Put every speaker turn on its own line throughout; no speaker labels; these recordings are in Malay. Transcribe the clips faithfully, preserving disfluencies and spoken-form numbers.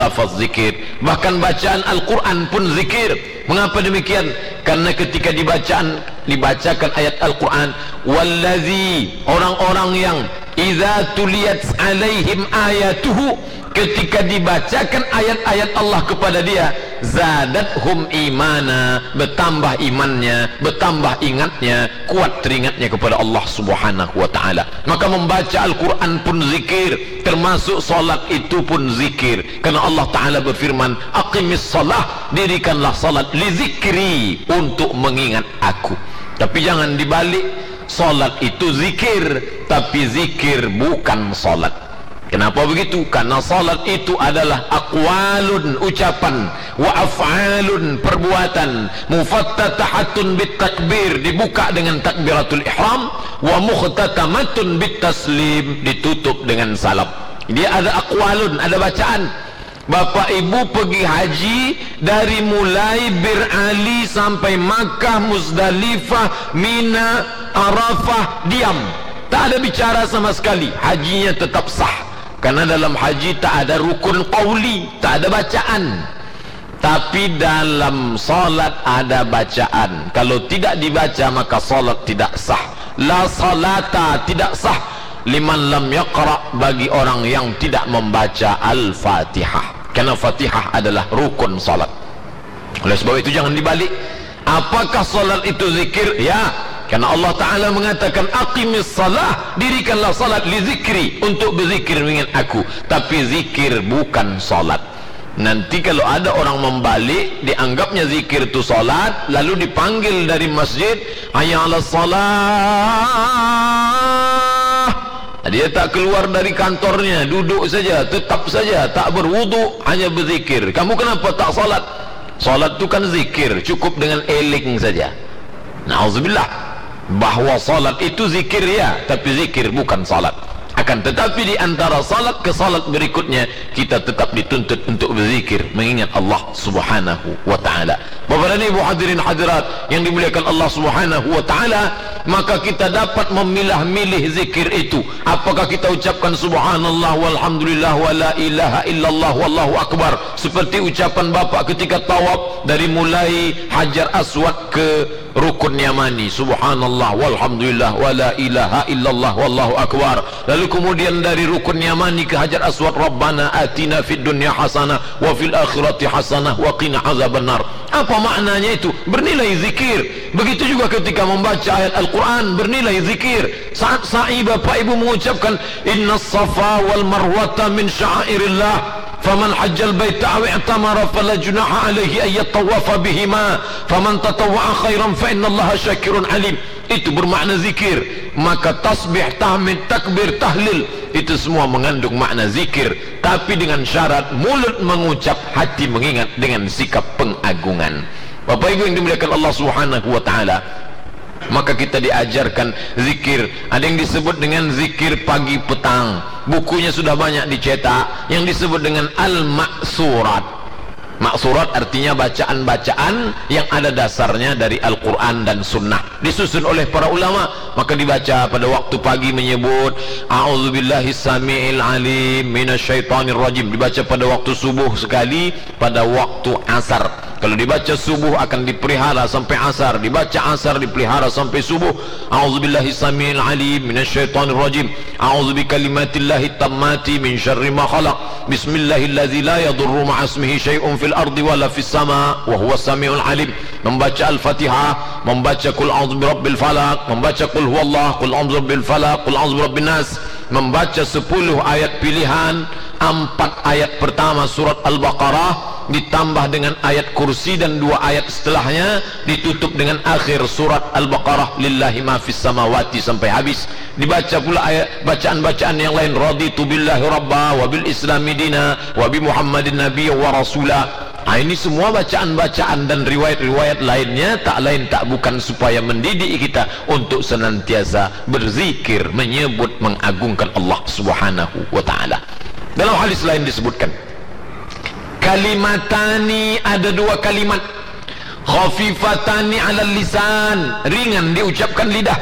lafaz zikir. Bahkan bacaan Al-Quran pun zikir. Mengapa demikian? Karena ketika dibacaan dibacakan ayat Al-Quran, wallazi, orang-orang yang idza tuliyat alaihim ayatuhu, ketika dibacakan ayat-ayat Allah kepada dia, zadathum imana, bertambah imannya, bertambah ingatnya, kuat teringatnya kepada Allah Subhanahu wa taala. Maka membaca Al-Quran pun zikir, termasuk salat itu pun zikir. Karena Allah taala berfirman, aqimis salah, dirikanlah salat li zikri, untuk mengingat aku. Tapi jangan dibalik, salat itu zikir, tapi zikir bukan salat. Kenapa begitu? Karena salat itu adalah aqwalun, ucapan, wa af'alun, perbuatan, mufattatahatun bit takbir, dibuka dengan takbiratul ihram, wa mukhtatamatun bit taslim, ditutup dengan salam. Dia ada aqwalun, ada bacaan. Bapak ibu pergi haji, dari mulai Bir Ali sampai Makkah, Muzdalifah, Mina, Arafah, diam, tak ada bicara sama sekali, hajinya tetap sah. Karena dalam haji tak ada rukun qauli, tak ada bacaan. Tapi dalam salat ada bacaan. Kalau tidak dibaca maka salat tidak sah. La salata, tidak sah liman lam yaqra, bagi orang yang tidak membaca Al-Fatihah. Karena Fatihah adalah rukun salat. Oleh sebab itu jangan dibalik. Apakah salat itu zikir? Ya, karena Allah Ta'ala mengatakan aqimis salah, dirikanlah salat li zikri, untuk berzikir mengingat aku. Tapi zikir bukan salat. Nanti kalau ada orang membalik, dianggapnya zikir itu salat, lalu dipanggil dari masjid, hayya 'alas salah, dia tak keluar dari kantornya, duduk saja, tetap saja, tak berwudu, hanya berzikir. Kamu kenapa tak salat? Salat itu kan zikir, cukup dengan eling saja. Na'udzubillah, bahwa salat itu zikir ya, tapi zikir bukan salat. Akan tetapi di antara salat ke salat berikutnya, kita tetap dituntut untuk berzikir, mengingat Allah Subhanahu wa ta'ala. Bapak dan Ibu hadirin hadirat yang dimuliakan Allah Subhanahu wa ta'ala, maka kita dapat memilah-milih zikir itu. Apakah kita ucapkan subhanallah walhamdulillah wa la ilaha illallah wallahu akbar, seperti ucapan bapak ketika tawaf dari mulai Hajar Aswad ke Rukun Yamani, subhanallah walhamdulillah wa la ilaha illallah wallahu akbar. Lalu kemudian dari Rukun Yamani ke Hajar Aswad, rabbana atina fid dunya hasanah wa fil akhirati hasanah wa qina azabannar. Apa maknanya itu? Bernilai zikir. Begitu juga ketika membaca ayat Al-Quran, bernilai zikir. Saat sa'i bapak ibu mengucapkan innas safa wal marwata min sya'airillah, faman hajjal baita aw i'tamara fala junaha alaihi ay yatawafa bihima, faman tatawwa'a khairan fa innallaha syakirun alim. Itu bermakna zikir. Maka tasbih, tahmid, takbir, tahlil, itu semua mengandung makna zikir, tapi dengan syarat mulut mengucap, hati mengingat dengan sikap pengagungan. Bapak ibu yang dimuliakan Allah Subhanahu wa ta'ala, maka kita diajarkan zikir. Ada yang disebut dengan zikir pagi petang, bukunya sudah banyak dicetak, yang disebut dengan al-maksurat. Maksurat artinya bacaan-bacaan yang ada dasarnya dari Al-Quran dan Sunnah, disusun oleh para ulama. Maka dibaca pada waktu pagi menyebut a'udzubillahi sami'il alim minasyaitonir rajim, dibaca pada waktu subuh sekali, pada waktu asar. Kalau dibaca subuh akan dipelihara sampai asar, dibaca asar dipelihara sampai subuh. A'udzubillahi sami'il alim minasyaitonir rajim, a'udzubikalimatillahi tammati min syarri ma khalaq, bismillahillazi la yadurru ma'asmihi syai'un fil ardi wala fis sama wa huwa samiul alim. Membaca Al-Fatihah, membaca qul a'udzu birabbil falaq, membaca qul huwallah, qul a'udzu birabbil falaq, qul a'udzu birabbin nas, membaca sepuluh ayat pilihan, empat ayat pertama surat Al-Baqarah ditambah dengan ayat kursi dan dua ayat setelahnya, ditutup dengan akhir surat Al-Baqarah lillahi ma fis samawati sampai habis. Dibaca pula ayat bacaan-bacaan yang lain, raditu billahi rabba wa bil islami dina wa bi muhammadin nabiyya wa rasula. Nah, ini semua bacaan-bacaan dan riwayat-riwayat lainnya tak lain tak bukan supaya mendidik kita untuk senantiasa berzikir, menyebut, mengagungkan Allah Subhanahu wa ta'ala. Dalam hadis lain disebutkan kalimatani, ada dua kalimat, khafifatani ala lisan, ringan diucapkan lidah,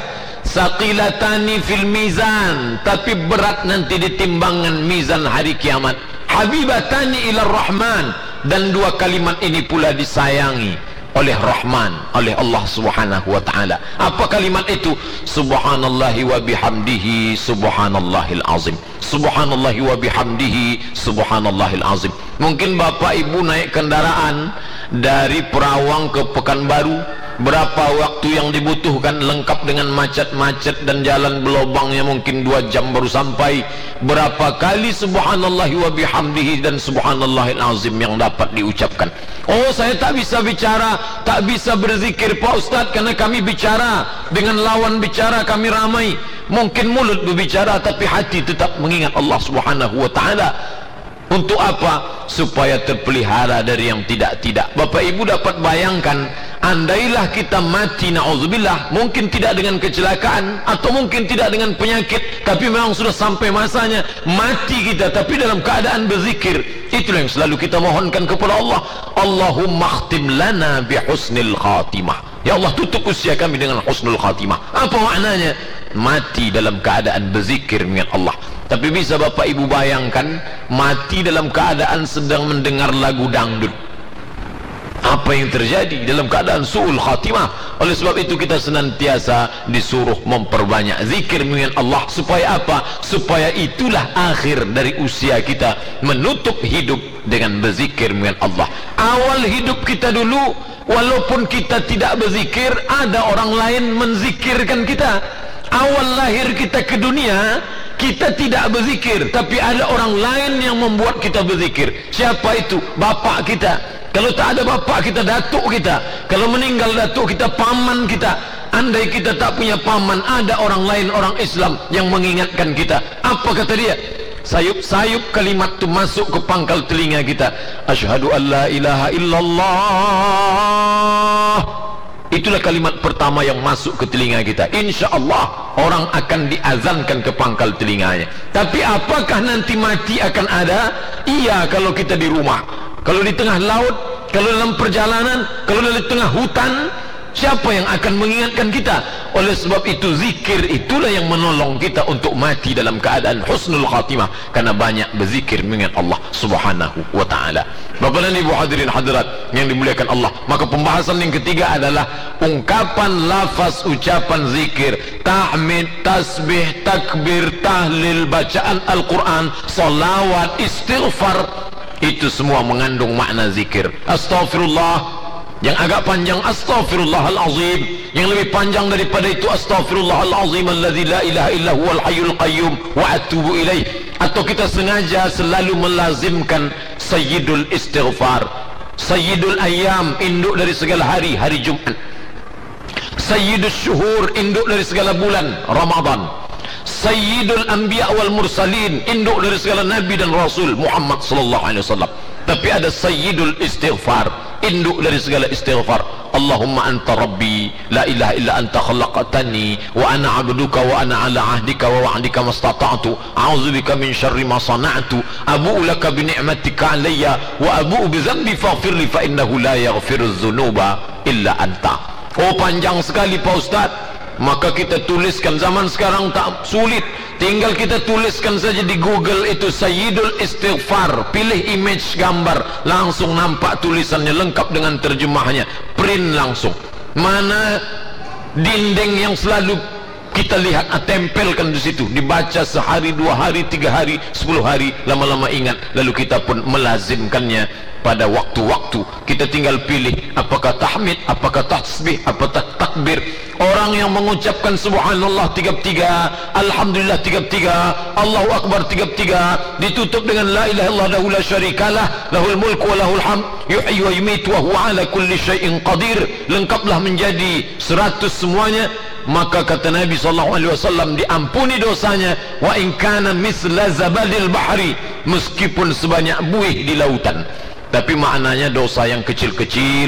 saqilatani fil mizan, tapi berat nanti di timbangan mizan hari kiamat. habibatani ila rahman, dan dua kalimat ini pula disayangi oleh Rahman, oleh Allah Subhanahu wa taala. Apa kalimat itu? Subhanallahi wa bihamdihi subhanallahil azim. Subhanallahi wa bihamdihi subhanallahil azim. Mungkin bapak ibu naik kendaraan dari Perawang ke Pekanbaru, berapa waktu yang dibutuhkan, lengkap dengan macet-macet dan jalan berlobangnya, mungkin dua jam baru sampai. Berapa kali subhanallahi wa bihamdihi dan subhanallahil azim yang dapat diucapkan. Oh, saya tak bisa bicara, tak bisa berzikir Pak Ustaz, karena kami bicara dengan lawan bicara kami ramai. Mungkin mulut berbicara tapi hati tetap mengingat Allah Subhanahu wa taala. Untuk apa? Supaya terpelihara dari yang tidak-tidak. Bapak ibu dapat bayangkan, andailah kita mati, na'udzubillah, mungkin tidak dengan kecelakaan atau mungkin tidak dengan penyakit, tapi memang sudah sampai masanya mati kita, tapi dalam keadaan berzikir. Itulah yang selalu kita mohonkan kepada Allah. Allahumma khtim lana bihusnil khatimah. Ya Allah, tutup usia kami dengan husnul khatimah. Apa maknanya? Mati dalam keadaan berzikir mengingat Allah. Tapi bisa bapak ibu bayangkan, mati dalam keadaan sedang mendengar lagu dangdut. Apa yang terjadi dalam keadaan su'ul khatimah? Oleh sebab itu kita senantiasa disuruh memperbanyak zikir mengingat Allah. Supaya apa? Supaya itulah akhir dari usia kita, menutup hidup dengan berzikir mengingat Allah. Awal hidup kita dulu, walaupun kita tidak berzikir, ada orang lain menzikirkan kita. Awal lahir kita ke dunia, kita tidak berzikir, tapi ada orang lain yang membuat kita berzikir. Siapa itu? Bapak kita. Kalau tak ada bapak kita, datuk kita. Kalau meninggal datuk kita, paman kita. Andai kita tak punya paman, ada orang lain, orang Islam yang mengingatkan kita. Apa kata dia? Sayup-sayup kalimat itu masuk ke pangkal telinga kita. Asyhadu an la ilaha illallah. Itulah kalimat pertama yang masuk ke telinga kita. Insya Allah orang akan diazankan ke pangkal telinganya. Tapi apakah nanti mati akan ada? Iya, kalau kita di rumah, kalau di tengah laut, kalau dalam perjalanan, kalau di tengah hutan, siapa yang akan mengingatkan kita? Oleh sebab itu zikir itulah yang menolong kita untuk mati dalam keadaan husnul khatimah, karena banyak berzikir mengingat Allah Subhanahu wa taala. Bapak dan Ibu hadirin hadirat yang dimuliakan Allah, maka pembahasan yang ketiga adalah ungkapan lafaz ucapan zikir, tahmid, tasbih, takbir, tahlil, bacaan Al-Quran, salawat, istighfar. Itu semua mengandung makna zikir. Astaghfirullah, yang agak panjang astaghfirullahalazim, yang lebih panjang daripada itu astaghfirullahalazim alladzi la ilaha illa huwal hayyul qayyum wa atubu ilaih. Atau kita sengaja selalu melazimkan sayyidul istighfar, sayyidul ayyam, induk dari segala hari, hari Jumat, sayyidul syuhur, induk dari segala bulan Ramadan, sayyidul anbiya wal mursalin, induk dari segala nabi dan rasul Muhammad sallallahu alaihi wasallam. Tapi ada sayyidul istighfar, induk dari segala istighfar. Allahumma anta rabbi la ilaha illa anta khalaqtani wa ana abduka wa ana ala ahdika wa wa'dika mastata'tu a'udzubika min syarri ma sana'tu abu'u laka bi ni'matika alayya wa abu'u bi dhanbi faghfir li fa innahu la yaghfiru dzunuba illa anta. Oh, panjang sekali Pak Ustaz. Maka kita tuliskan, zaman sekarang tak sulit, tinggal kita tuliskan saja di Google itu Sayyidul Istighfar, pilih image gambar, langsung nampak tulisannya lengkap dengan terjemahnya, print langsung. Mana dinding yang selalu kita lihat, tempelkan di situ, dibaca sehari, dua hari, tiga hari, sepuluh hari, lama-lama ingat, lalu kita pun melazimkannya pada waktu-waktu. Kita tinggal pilih apakah tahmid, apakah tasbih, apakah takbir. Orang yang mengucapkan subhanallah tiga puluh tiga, alhamdulillah tiga puluh tiga, Allahu akbar tiga puluh tiga, ditutup dengan la ilaha illallah la syarikalah, lahul mulku wa lahul hamd, yuhyi wa yumiitu wa huwa ala kulli syai'in qadir. Lengkaplah menjadi seratus semuanya. Maka kata Nabi sallallahu alaihi wasallam, diampuni dosanya wa in kana misla zabadil bahri, meskipun sebanyak buih di lautan. Tapi maknanya dosa yang kecil-kecil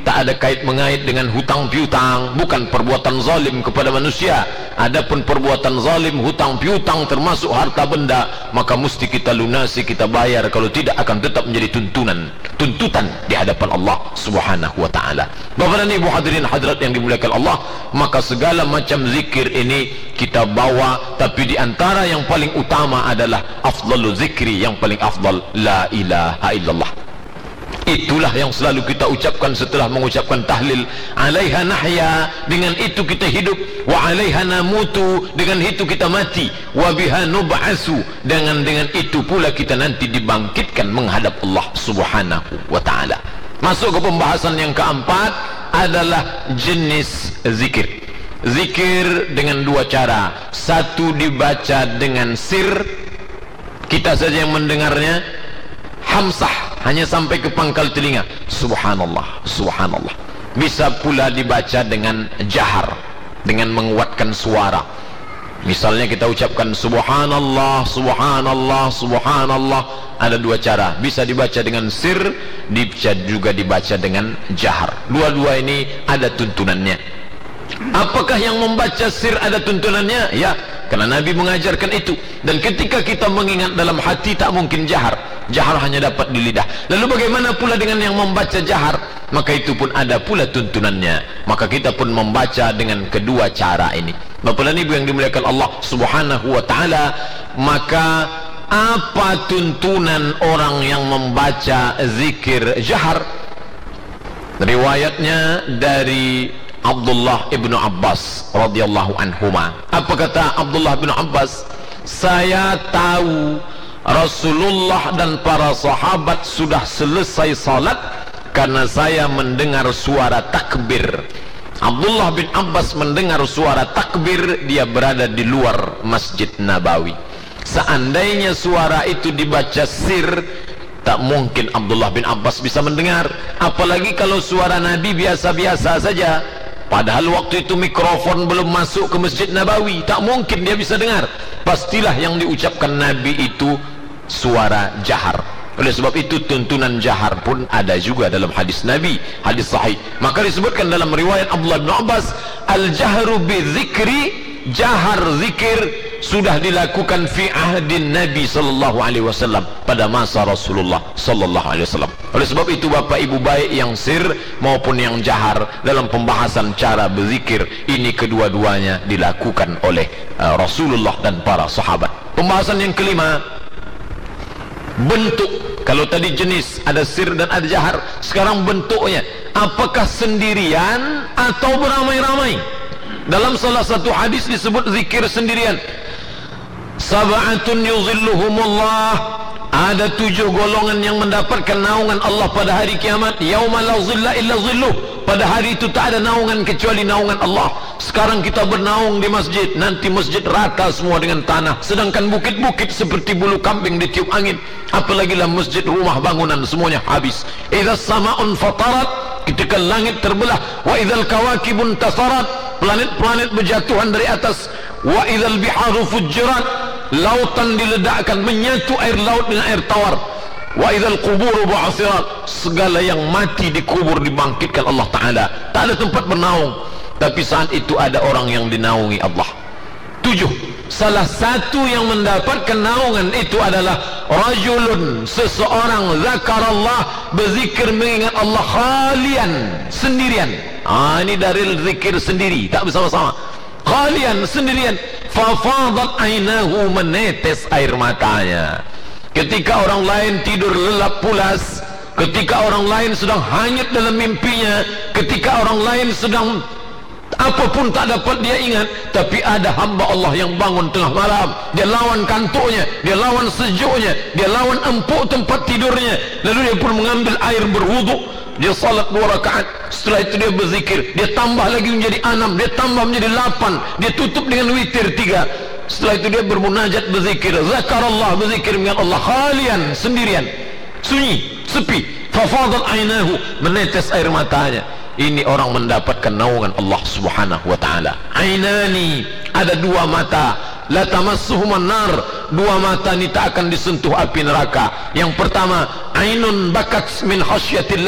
tak ada kait mengait dengan hutang piutang, bukan perbuatan zalim kepada manusia. Adapun perbuatan zalim, hutang piutang termasuk harta benda, maka mesti kita lunasi, kita bayar, kalau tidak akan tetap menjadi tuntunan tuntutan di hadapan Allah Subhanahu wa taala. Bapak dan Ibu hadirin hadirat yang dimuliakan Allah, maka segala macam zikir ini kita bawa, tapi di antara yang paling utama adalah afdalu zikri, yang paling afdal la ilaha illallah. Itulah yang selalu kita ucapkan setelah mengucapkan tahlil. Alaiha nahya, dengan itu kita hidup. Wa alaiha namutu, dengan itu kita mati. Wa biha nub'asu, dengan dengan itu pula kita nanti dibangkitkan menghadap Allah Subhanahu wa taala. Masuk ke pembahasan yang keempat adalah jenis zikir. Zikir dengan dua cara. Satu dibaca dengan sir, kita saja yang mendengarnya, hamsah, hanya sampai ke pangkal telinga, subhanallah, subhanallah. Bisa pula dibaca dengan jahar, dengan menguatkan suara. Misalnya kita ucapkan subhanallah, subhanallah, subhanallah. Ada dua cara, bisa dibaca dengan sir, bisa juga dibaca dengan jahar. Dua-dua ini ada tuntunannya. Apakah yang membaca sir ada tuntunannya? Ya, karena Nabi mengajarkan itu. Dan ketika kita mengingat dalam hati, tak mungkin jahar. Jahar hanya dapat di lidah. Lalu bagaimana pula dengan yang membaca jahar? Maka itu pun ada pula tuntunannya. Maka kita pun membaca dengan kedua cara ini. Bapak dan Ibu yang dimuliakan Allah Subhanahu wa taala, maka apa tuntunan orang yang membaca zikir jahar? Riwayatnya dari Abdullah ibnu Abbas radhiyallahu anhuma. Apa kata Abdullah bin Abbas? Saya tahu Rasulullah dan para sahabat sudah selesai salat karena saya mendengar suara takbir. Abdullah bin Abbas mendengar suara takbir, dia berada di luar Masjid Nabawi. Seandainya suara itu dibaca sir, tak mungkin Abdullah bin Abbas bisa mendengar. Apalagi kalau suara Nabi biasa-biasa saja, padahal waktu itu mikrofon belum masuk ke Masjid Nabawi, tak mungkin dia bisa dengar. Pastilah yang diucapkan Nabi itu suara jahar. Oleh sebab itu tuntunan jahar pun ada juga dalam hadis Nabi, hadis sahih. Maka disebutkan dalam riwayat Abdullah bin Abbas, al-jahru bi-zikri, jahar zikir sudah dilakukan fi ahdin Nabi sallallahu alaihi wasallam, pada masa Rasulullah sallallahu alaihi wasallam. Oleh sebab itu Bapak Ibu baik yang sir maupun yang jahar, dalam pembahasan cara berzikir ini kedua-duanya dilakukan oleh uh, Rasulullah dan para sahabat. Pembahasan yang kelima, bentuk. Kalau tadi jenis ada sir dan ada jahar, sekarang bentuknya, apakah sendirian atau beramai-ramai? Dalam salah satu hadis disebut zikir sendirian. Sab'atun yuzilluhumullah, ada tujuh golongan yang mendapatkan naungan Allah pada hari kiamat. Yauma la zilla illa zilluh, pada hari itu tak ada naungan kecuali naungan Allah. Sekarang kita bernaung di masjid, nanti masjid rata semua dengan tanah, sedangkan bukit-bukit seperti bulu kambing ditiup angin. Apalagi lah masjid, rumah, bangunan, semuanya habis. Idza sama'un fatarat, ketika langit terbelah. Wa idzal kawakibun tasarat, planet-planet berjatuhan dari atas. Wa idzal biharu fujjirat, lautan diledakkan, menyatu air laut dengan air tawar. Wa idzal quburu bu'athirat, segala yang mati dikubur dibangkitkan Allah Ta'ala. Tak ada tempat bernaung, tapi saat itu ada orang yang dinaungi Allah. Tujuh. Salah satu yang mendapatkan naungan itu adalah rajulun, seseorang, zakarallah, berzikir mengingat Allah khalian, sendirian. Ah, ini dari zikir sendiri, tak bersama-sama. Khalian, sendirian. Fafadat ainahu, menetes air matanya. Ketika orang lain tidur lelap pulas, ketika orang lain sedang hanyut dalam mimpinya, ketika orang lain sedang apapun tak dapat dia ingat, tapi ada hamba Allah yang bangun tengah malam, dia lawan kantuknya, dia lawan sejuknya, dia lawan empuk tempat tidurnya, lalu dia pun mengambil air berwuduk, dia salat dua rakaat, setelah itu dia berzikir, dia tambah lagi menjadi enam, dia tambah menjadi lapan, dia tutup dengan witir tiga. Setelah itu dia bermunajat, berzikir, zakarallah, berzikir mengingat Allah khalian, sendirian, sunyi, sepi. Fafadat ainahu, menetes air matanya. Ini orang mendapatkan naungan Allah Subhanahu wa taala. Ainani, ada dua mata, la tamassuhumun nar, dua mata ini tak akan disentuh api neraka. Yang pertama, ainun bakat min khasyatillah,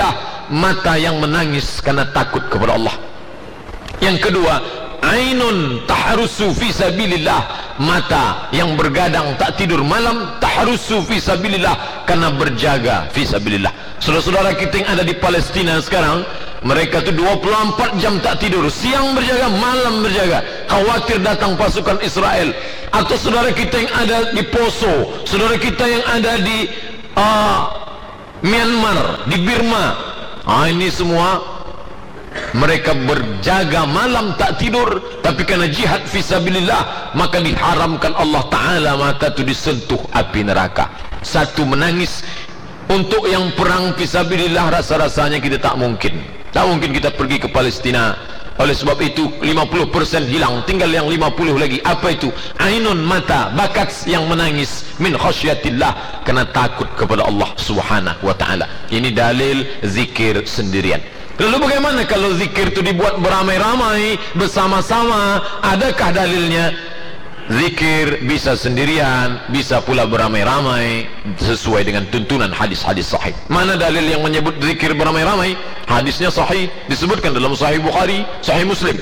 mata yang menangis karena takut kepada Allah. Yang kedua, ainun tahrusu fi sabilillah, mata yang bergadang tak tidur malam, tahrusu fi sabilillah, karena berjaga fi sabilillah. Saudara-saudara kita yang ada di Palestina sekarang, mereka tu dua puluh empat jam tak tidur, siang berjaga, malam berjaga, khawatir datang pasukan Israel. Atau saudara kita yang ada di Poso, saudara kita yang ada di uh, Myanmar, di Burma, ah, ini semua mereka berjaga malam tak tidur, tapi karena jihad fisabilillah maka diharamkan Allah Ta'ala mata itu disentuh api neraka. Satu, menangis. Untuk yang perang fisabilillah rasa-rasanya kita tak mungkin, tak mungkin kita pergi ke Palestina. Oleh sebab itu lima puluh persen hilang, tinggal yang lima puluh lagi. Apa itu? Ainun, mata, bakat yang menangis, min khasyatillah, karena takut kepada Allah Subhanahu wa ta'ala. Ini dalil zikir sendirian. Lalu bagaimana kalau zikir itu dibuat beramai-ramai, bersama-sama? Adakah dalilnya? Zikir bisa sendirian, bisa pula beramai-ramai, sesuai dengan tuntunan hadis-hadis sahih. Mana dalil yang menyebut zikir beramai-ramai? Hadisnya sahih, disebutkan dalam Sahih Bukhari, Sahih Muslim.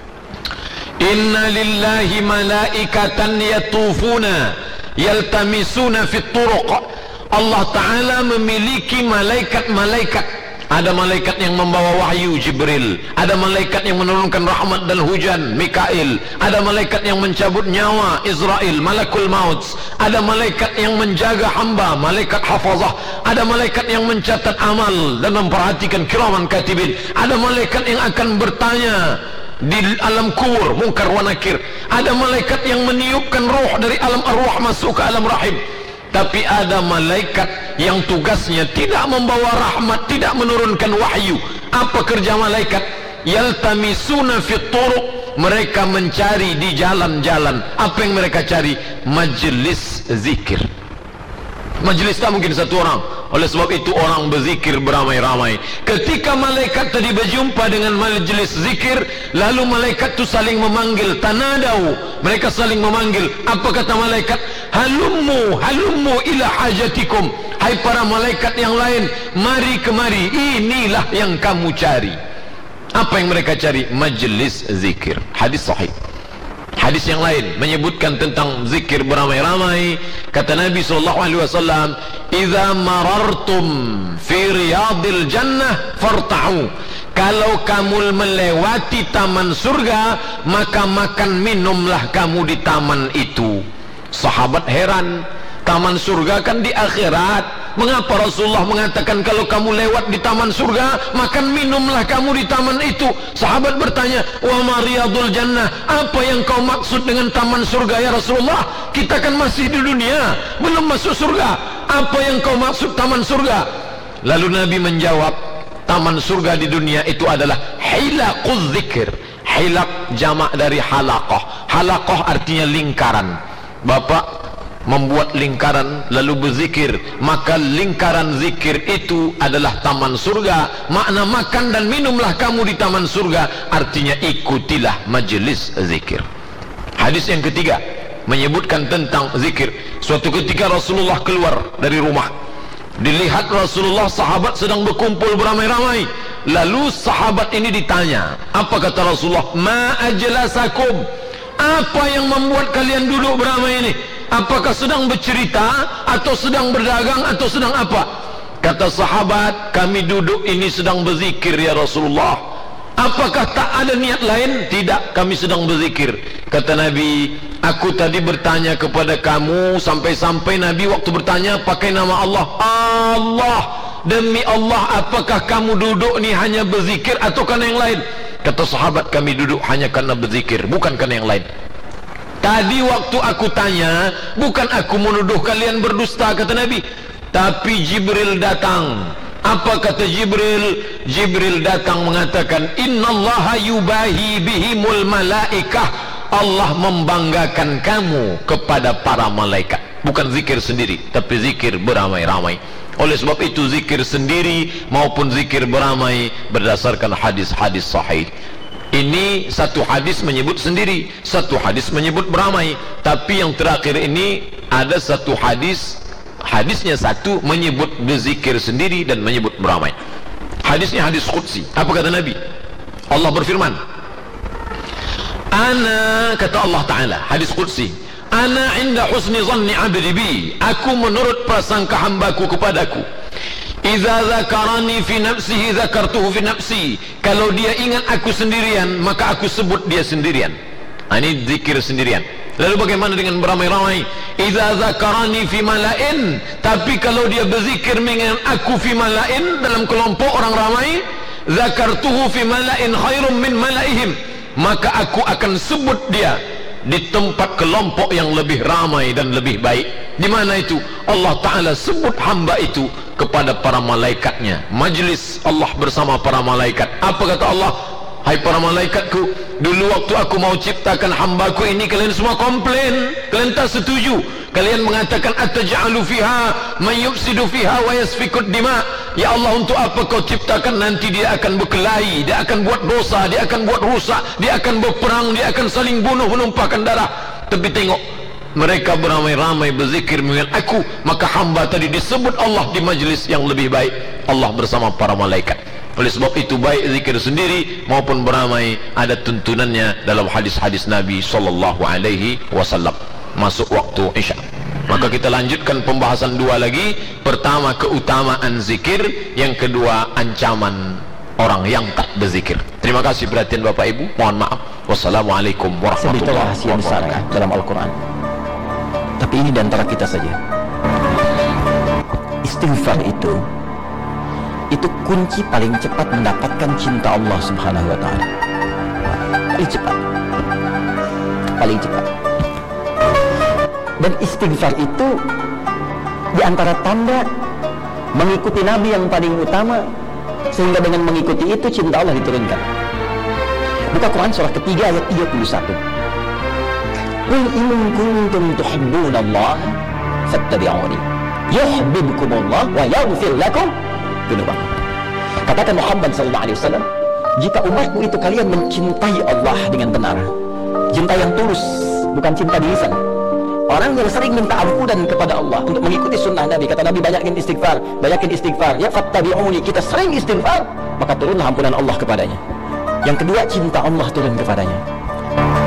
Inna lillahi malaikatan yatufuna yaltamisuna fit turuq. Allah Ta'ala memiliki malaikat-malaikat. Ada malaikat yang membawa wahyu, Jibril. Ada malaikat yang menurunkan rahmat dan hujan, Mikail. Ada malaikat yang mencabut nyawa, Israel, malakul maut. Ada malaikat yang menjaga hamba, malaikat hafazah. Ada malaikat yang mencatat amal dan memperhatikan, kiraman katibin. Ada malaikat yang akan bertanya di alam kubur, munkar wa nakir. Ada malaikat yang meniupkan roh dari alam arwah masuk ke alam rahim. Tapi ada malaikat yang tugasnya tidak membawa rahmat, tidak menurunkan wahyu. Apa kerja malaikat? Yaltamisuna fit turuq, mereka mencari di jalan-jalan. Apa yang mereka cari? Majlis zikir. Majlis tak mungkin satu orang. Oleh sebab itu orang berzikir beramai-ramai. Ketika malaikat tadi berjumpa dengan majlis zikir, lalu malaikat itu saling memanggil, tanadau, mereka saling memanggil. Apa kata malaikat? Halummu, halummu ila hajatikum. Hai para malaikat yang lain, mari kemari, inilah yang kamu cari. Apa yang mereka cari? Majlis zikir. Hadis sahih. Hadis yang lain menyebutkan tentang zikir beramai-ramai. Kata Nabi sallallahu alaihi wasallam, "Idza marartum fi riyadil jannah farta'u." Kalau kamu melewati taman surga, maka makan minumlah kamu di taman itu. Sahabat heran, taman surga kan di akhirat. Mengapa Rasulullah mengatakan kalau kamu lewat di taman surga, makan minumlah kamu di taman itu? Sahabat bertanya, wa ma riyadul jannah, apa yang kau maksud dengan taman surga ya Rasulullah? Kita kan masih di dunia, belum masuk surga. Apa yang kau maksud taman surga? Lalu Nabi menjawab, taman surga di dunia itu adalah hilaquz zikir. Hilaq jamak dari halaqah. Halaqah artinya lingkaran. Bapak membuat lingkaran lalu berzikir, maka lingkaran zikir itu adalah taman surga. Makna makan dan minumlah kamu di taman surga, artinya ikutilah majelis zikir. Hadis yang ketiga menyebutkan tentang zikir. Suatu ketika Rasulullah keluar dari rumah, dilihat Rasulullah sahabat sedang berkumpul beramai-ramai. Lalu sahabat ini ditanya, apa kata Rasulullah? Ma ajlasakum, apa yang membuat kalian duduk beramai ini? Apakah sedang bercerita atau sedang berdagang atau sedang apa? Kata sahabat, kami duduk ini sedang berzikir ya Rasulullah. Apakah tak ada niat lain? Tidak, kami sedang berzikir. Kata Nabi, aku tadi bertanya kepada kamu, sampai-sampai Nabi waktu bertanya pakai nama Allah. Allah, demi Allah, apakah kamu duduk ni hanya berzikir atau karena yang lain? Kata sahabat, kami duduk hanya karena berzikir, bukan karena yang lain. Tadi waktu aku tanya, bukan aku menuduh kalian berdusta, kata Nabi, tapi Jibril datang. Apa kata Jibril? Jibril datang mengatakan, innallaha yubahi bihimul malaikah, Allah membanggakan kamu kepada para malaikat. Bukan zikir sendiri, tapi zikir beramai-ramai. Oleh sebab itu zikir sendiri maupun zikir beramai berdasarkan hadis-hadis sahih. Ini satu hadis menyebut sendiri, satu hadis menyebut beramai. Tapi yang terakhir ini ada satu hadis, hadisnya satu menyebut berzikir sendiri dan menyebut beramai. Hadisnya hadis qudsi. Apa kata Nabi? Allah berfirman, ana, kata Allah Ta'ala, hadis qudsi, ana inda husni zanni abdi bi, aku menurut prasangka hambaku kepadaku. Idza zakarani fi nafsihi zakartuhu fi nafsi, kalau dia ingat aku sendirian maka aku sebut dia sendirian. Ini zikir sendirian. Lalu bagaimana dengan beramai-ramai? Idza zakarani fi malain, tapi kalau dia berzikir mengingat aku fi malain, dalam kelompok orang ramai, zakartuhu fi malain khairum min malaihim, maka aku akan sebut dia di tempat kelompok yang lebih ramai dan lebih baik. Di mana itu? Allah Ta'ala sebut hamba itu kepada para malaikatnya. Majlis Allah bersama para malaikat. Apa kata Allah? Hai para malaikatku, dulu waktu aku mau ciptakan hambaku ini, kalian semua komplain, kalian tak setuju, kalian mengatakan ataj'alu fiha man yufsidu fiha wa yasfikud dima. Ya Allah, untuk apa kau ciptakan? Nanti dia akan berkelahi, dia akan buat dosa, dia akan buat rusak, dia akan berperang, dia akan saling bunuh, menumpahkan darah. Tapi tengok, mereka beramai-ramai berzikir mengingat aku, maka hamba tadi disebut Allah di majlis yang lebih baik, Allah bersama para malaikat. Oleh sebab itu, baik zikir sendiri maupun beramai ada tuntunannya dalam hadis-hadis Nabi sallallahu alaihi wasallam. Masuk waktu Isya, maka kita lanjutkan pembahasan dua lagi. Pertama, keutamaan zikir. Yang kedua, ancaman orang yang tak berzikir. Terima kasih perhatian Bapak Ibu, mohon maaf. Wassalamualaikum warahmatullahi wabarakatuh.
Besar ya, dalam Al-Quran, tapi ini di antara kita saja. Istighfar itu itu kunci paling cepat mendapatkan cinta Allah Subhanahu wa Ta'ala. Paling cepat, paling cepat. Dan istighfar itu di antara tanda mengikuti Nabi yang paling utama, sehingga dengan mengikuti itu cinta Allah diturunkan. Buka Quran surah ketiga ayat tiga puluh satu. Qul in kuntum tuhibbunallah fattabi'uni yuhibbukumullah wa yaghfir lakum dunubakum. Katakan Muhammad sallallahu alaihi wasallam, jika umatku itu kalian mencintai Allah dengan benar, cinta yang tulus, bukan cinta di lisan. Orang yang sering minta ampunan kepada Allah untuk mengikuti sunnah Nabi, kata Nabi, banyakin istighfar, banyakin istighfar, ya fattabi'uni, kita sering istighfar, maka turunlah ampunan Allah kepadanya. Yang kedua, cinta Allah turun kepadanya.